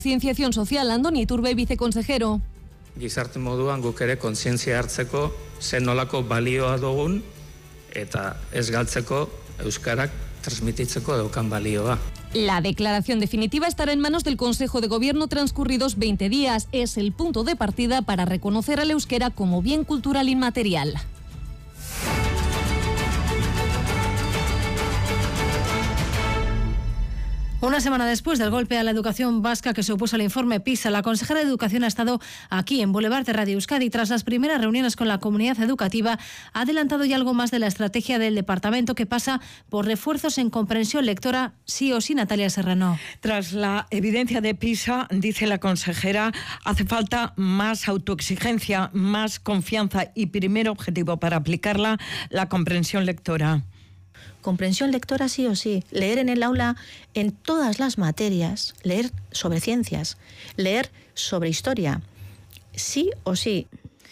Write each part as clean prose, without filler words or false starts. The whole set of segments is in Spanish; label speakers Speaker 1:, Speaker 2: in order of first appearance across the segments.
Speaker 1: Cienciación Social, Andoni Iturbe, viceconsejero.
Speaker 2: Gizarte moduan guk ere kontzientzia hartzeko zen nolako balioa dugun eta ez galtzeko euskarak transmititzeko daukan balioa.
Speaker 1: La declaración definitiva estará en manos del Consejo de Gobierno transcurridos 20 días. Es el punto de partida para reconocer al euskera como bien cultural inmaterial.
Speaker 3: Una semana después del golpe a la educación vasca que supuso el informe PISA, la consejera de Educación ha estado aquí en Boulevard de Radio Euskadi. Tras las primeras reuniones con la comunidad educativa, ha adelantado ya algo más de la estrategia del departamento, que pasa por refuerzos en comprensión lectora, sí o sí. Natalia Serrano.
Speaker 4: Tras la evidencia de PISA, dice la consejera, hace falta más autoexigencia, más confianza y primer objetivo para aplicarla, la comprensión lectora.
Speaker 5: Comprensión lectora sí o sí, leer en el aula en todas las materias, leer sobre ciencias, leer sobre historia, sí o sí.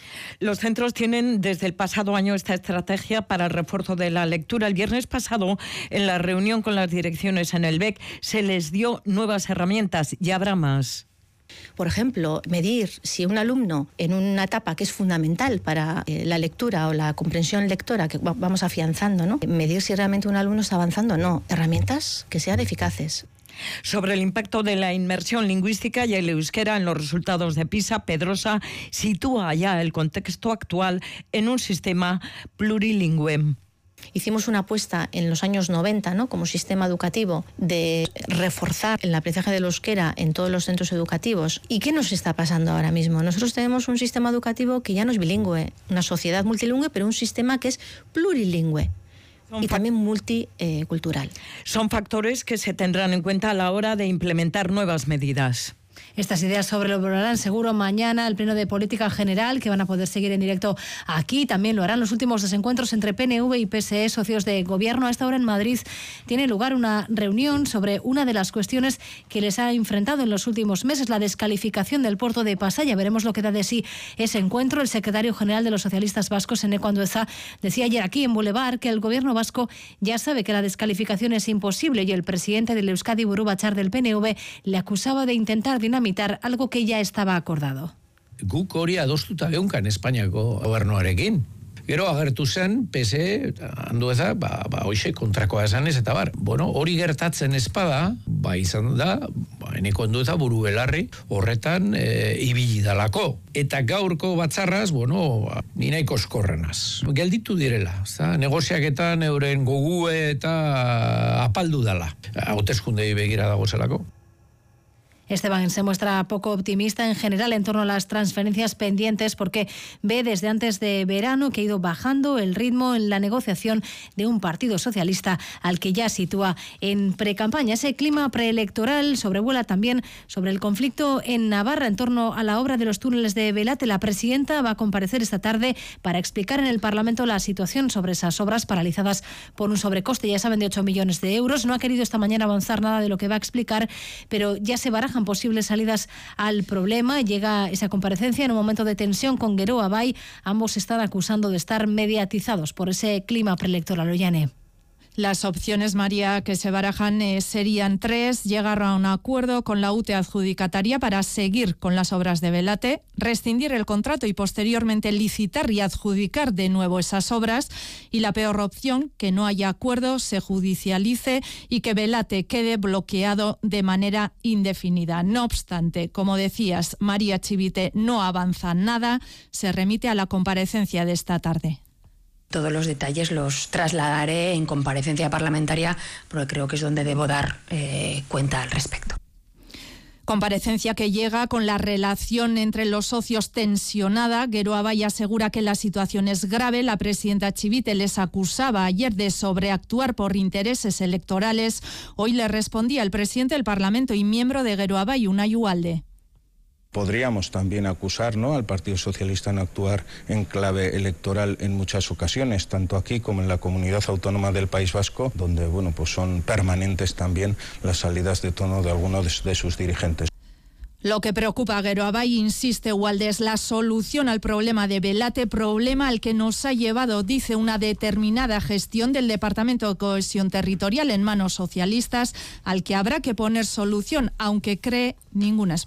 Speaker 4: Los centros tienen desde el pasado año esta estrategia para el refuerzo de la lectura. El viernes pasado, en la reunión con las direcciones en el BEC, se les dio nuevas herramientas y habrá más.
Speaker 5: Por ejemplo, medir si un alumno en una etapa que es fundamental para la lectura o la comprensión lectora que vamos afianzando, ¿no? Medir si realmente un alumno está avanzando o no. Herramientas que sean eficaces.
Speaker 4: Sobre el impacto de la inmersión lingüística y el euskera en los resultados de PISA, Pedrosa sitúa ya el contexto actual en un sistema plurilingüe.
Speaker 5: Hicimos una apuesta en los años 90, ¿no?, como sistema educativo, de reforzar el aprendizaje del euskera en todos los centros educativos. ¿Y qué nos está pasando ahora mismo? Nosotros tenemos un sistema educativo que ya no es bilingüe, una sociedad multilingüe, pero un sistema que es plurilingüe y también multicultural.
Speaker 4: Son factores que se tendrán en cuenta a la hora de implementar nuevas medidas.
Speaker 3: Estas ideas sobrevolarán seguro mañana el Pleno de Política General, que van a poder seguir en directo aquí. También lo harán los últimos desencuentros entre PNV y PSE, socios de gobierno. A esta hora en Madrid tiene lugar una reunión sobre una de las cuestiones que les ha enfrentado en los últimos meses, la descalificación del puerto de Pasaia. Veremos lo que da de sí ese encuentro. El secretario general de los socialistas vascos, Eneko Andueza, decía ayer aquí en Boulevard que el gobierno vasco ya sabe que la descalificación es imposible, y el presidente del Euskadi Buru Batzar del PNV le acusaba de intentar dinamitar algo que ya estaba acordado.
Speaker 6: Guk hori adostuta geunkan Espainiako gobernuarekin. Gero agertu zen PSE Andueza, hoxe kontrakoa esanez eta bar. Bueno, hori gertatzen espada, izan da, Eneko Andueza buru belarri horretan ibili dalako. Eta gaurko batzarraz, ni nahiko eskorrenaz. Gelditu direla, negoziaketan euren gogue eta apaldu dala. Hauteskundei begira dago zelako.
Speaker 3: Esteban se muestra poco optimista en general en torno a las transferencias pendientes, porque ve desde antes de verano que ha ido bajando el ritmo en la negociación de un partido socialista al que ya sitúa en precampaña. Ese clima preelectoral sobrevuela también sobre el conflicto en Navarra en torno a la obra de los túneles de Belate. La presidenta va a comparecer esta tarde para explicar en el Parlamento la situación sobre esas obras paralizadas por un sobrecoste, ya saben, de 8 millones de euros. No ha querido esta mañana avanzar nada de lo que va a explicar, pero ya se barajan posibles salidas al problema. Llega esa comparecencia en un momento de tensión con Geroa Bai. Ambos están acusando de estar mediatizados por ese clima preelectoral. Ollane.
Speaker 7: Las opciones, María, que se barajan serían 3: llegar a un acuerdo con la UTE adjudicataria para seguir con las obras de Belate, rescindir el contrato y posteriormente licitar y adjudicar de nuevo esas obras, y la peor opción, que no haya acuerdo, se judicialice y que Belate quede bloqueado de manera indefinida. No obstante, como decías, María Chivite, no avanza nada, se remite a la comparecencia de esta tarde.
Speaker 8: Todos los detalles los trasladaré en comparecencia parlamentaria, porque creo que es donde debo dar cuenta al respecto.
Speaker 7: Comparecencia que llega con la relación entre los socios tensionada. Geroa Bai asegura que la situación es grave. La presidenta Chivite les acusaba ayer de sobreactuar por intereses electorales. Hoy le respondía el presidente del Parlamento y miembro de Geroa Bai, Unai Ugalde.
Speaker 9: Podríamos también acusar, ¿no?, al Partido Socialista en actuar en clave electoral en muchas ocasiones, tanto aquí como en la comunidad autónoma del País Vasco, donde son permanentes también las salidas de tono de algunos de sus dirigentes.
Speaker 7: Lo que preocupa a Geroa Bai, insiste Ugalde, es la solución al problema de Belate, problema al que nos ha llevado, dice, una determinada gestión del Departamento de Cohesión Territorial en manos socialistas, al que habrá que poner solución, aunque cree ninguna esperanza.